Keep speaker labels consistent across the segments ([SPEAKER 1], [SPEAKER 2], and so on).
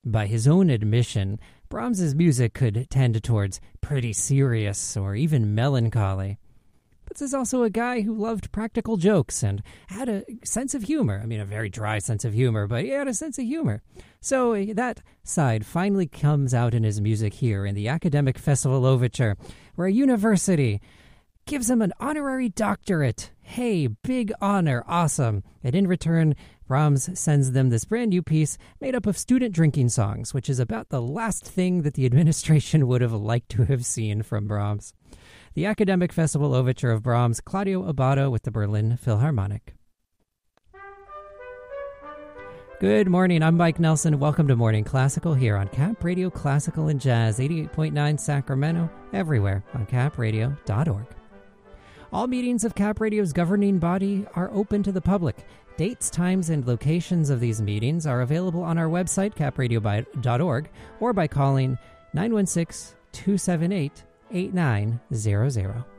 [SPEAKER 1] By his own admission, Brahms's music could tend towards pretty serious or even melancholy. But this is also a guy who loved practical jokes and had a sense of humor. I mean, a very dry sense of humor, but he had a sense of humor. So that side finally comes out in his music here in the Academic Festival Overture, where a university gives him an honorary doctorate. Hey, big honor, awesome. And in return, Brahms sends them this brand new piece made up of student drinking songs, which is about the last thing that the administration would have liked to have seen from Brahms. The Academic Festival Overture of Brahms, Claudio Abbado with the Berlin Philharmonic. Good morning, I'm Mike Nelson. Welcome to Morning Classical here on Cap Radio Classical and Jazz, 88.9 Sacramento, everywhere on capradio.org. All meetings of Cap Radio's governing body are open to the public. Dates, times, and locations of these meetings are available on our website, capradio.org, or by calling 916-278-8900.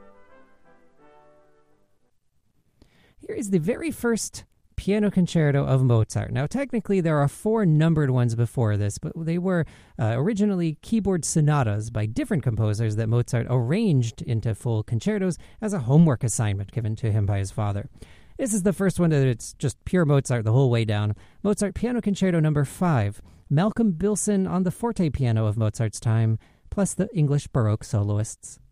[SPEAKER 1] Here is the very first piano concerto of Mozart. Now, technically, there are 4 numbered ones before this, but they were originally keyboard sonatas by different composers that Mozart arranged into full concertos as a homework assignment given to him by his father. This is the first one that it's just pure Mozart the whole way down. Mozart Piano Concerto No. 5, Malcolm Bilson on the forte piano of Mozart's time, plus the English Baroque soloists.